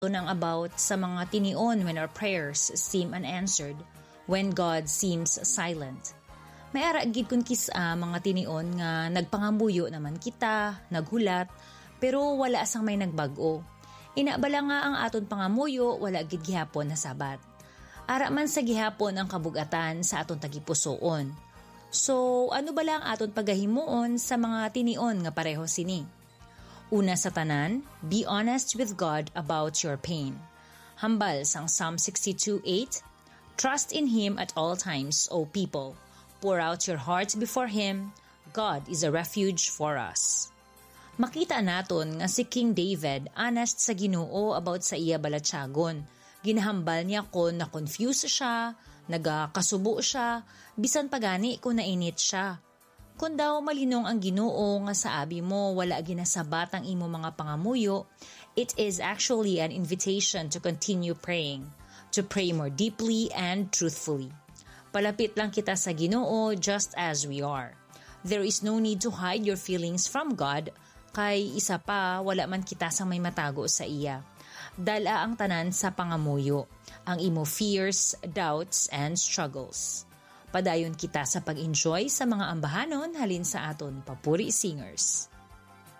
nang about sa mga tinion when our prayers seem unanswered, when God seems silent. May ara gid kun kisa mga tinion nga nagpangamuyo naman kita, naghulat, pero wala sang may nagbag-o. Inabala nga ang aton pangamuyo, wala gid gihapon na sabat. Ara man sa gihapon ang kabugatan sa aton tagipusoon. So, ano bala ang aton pagahimuon sa mga tinion nga pareho sini? Una sa tanan, be honest with God about your pain. Hambal sang Psalm 62:8, trust in Him at all times, O people. Pour out your hearts before Him. God is a refuge for us. Makita naton nga si King David honest sa Ginoo about sa iya balatyagon. Ginahambal niya kon na confuse siya, nagakasubo siya, bisan pagani kung nainit siya. Kung daw malinong ang Ginoo nga sa abi mo wala ginasabat ang imo mga pangamuyo, it is actually an invitation to continue praying, to pray more deeply and truthfully. Palapit lang kita sa Ginoo just as we are. There is no need to hide your feelings from God, kay isa pa wala man kita sa may matago sa iya. Dala ang tanan sa pangamuyo, ang imo fears, doubts, and struggles. Padayon kita sa pag-enjoy sa mga ambahanon halin sa aton papuri singers.